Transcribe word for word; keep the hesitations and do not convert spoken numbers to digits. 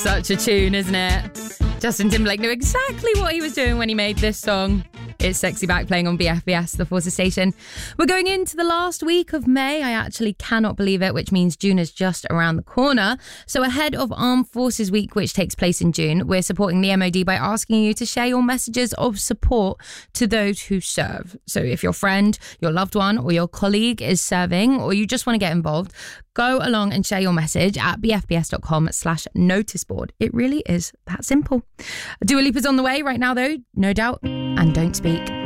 Such a tune, isn't it? Justin Timberlake knew exactly what he was doing when he made this song. It's Sexy Back playing on B F B S, the Forces station. We're going into the last week of May. I actually cannot believe it, which means June is just around the corner. So ahead of Armed Forces Week, which takes place in June, we're supporting the M O D by asking you to share your messages of support to those who serve. So if your friend, your loved one or your colleague is serving, or you just want to get involved, go along and share your message at bfbs.com slash noticeboard. It really is that simple. Dua Lipa's on the way right now, though, no doubt. And Don't Speak.